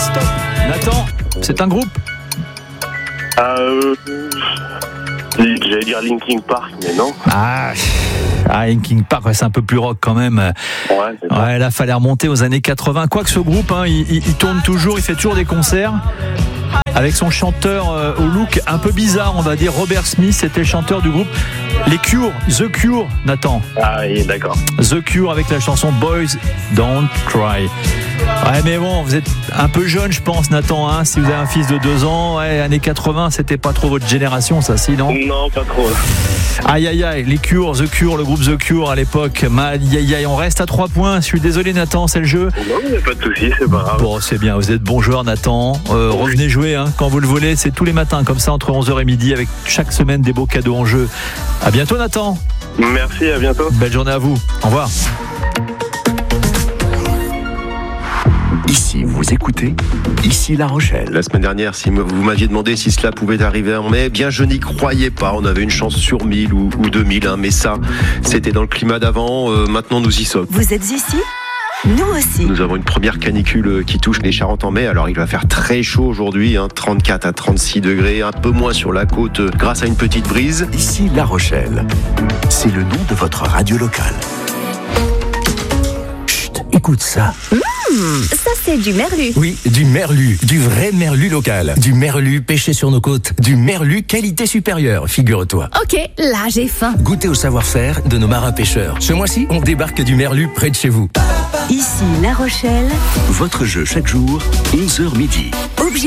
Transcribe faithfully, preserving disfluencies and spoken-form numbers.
stop. Nathan, c'est un groupe? Euh... J'allais dire Linkin Park, mais non. Ah, ah Linkin Park, ouais, c'est un peu plus rock quand même. Ouais, c'est ouais là, fallait remonter aux années quatre-vingts. Quoique ce groupe, hein, il, il, il tourne toujours, il fait toujours des concerts. Avec son chanteur euh, au look un peu bizarre, on va dire, Robert Smith, c'était le chanteur du groupe Les Cure, The Cure, Nathan. Ah oui, d'accord. The Cure avec la chanson Boys Don't Cry. Ouais, mais bon, vous êtes un peu jeune, je pense, Nathan, hein, si vous avez un fils de deux ans, ouais, années quatre-vingts, c'était pas trop votre génération, ça, si, non? Non, pas trop. Aïe, aïe, aïe, les Cure, The Cure, le groupe The Cure à l'époque. Aïe, aïe, aïe, on reste à trois points. Je suis désolé, Nathan, c'est le jeu. Non, il n'y a pas de souci, c'est pas grave. Bon, c'est bien, vous êtes bon joueur, Nathan. Euh, oui. Revenez jouer, hein, quand vous le voulez, c'est tous les matins, comme ça, entre onze heures et midi, avec chaque semaine des beaux cadeaux en jeu. À bientôt, Nathan. Merci, à bientôt. Belle journée à vous. Au revoir. Ici, vous écoutez, ici La Rochelle. La semaine dernière, si vous m'aviez demandé si cela pouvait arriver en mai, eh bien je n'y croyais pas. On avait une chance sur mille ou, ou deux mille, hein, mais ça, c'était dans le climat d'avant. Euh, maintenant, nous y sommes. Vous êtes ici ? Nous aussi. Nous avons une première canicule qui touche les Charentes en mai. Alors il va faire très chaud aujourd'hui, hein, trente-quatre à trente-six degrés, un peu moins sur la côte euh, grâce à une petite brise. Ici La Rochelle. C'est le nom de votre radio locale. Chut, écoute ça. Mmh, ça c'est du merlu. Oui, du merlu, du vrai merlu local. Du merlu pêché sur nos côtes. Du merlu qualité supérieure, figure-toi. Ok, là j'ai faim. Goûtez au savoir-faire de nos marins pêcheurs. Ce mois-ci, on débarque du merlu près de chez vous. Ici La Rochelle. Votre jeu chaque jour, onze heures midi.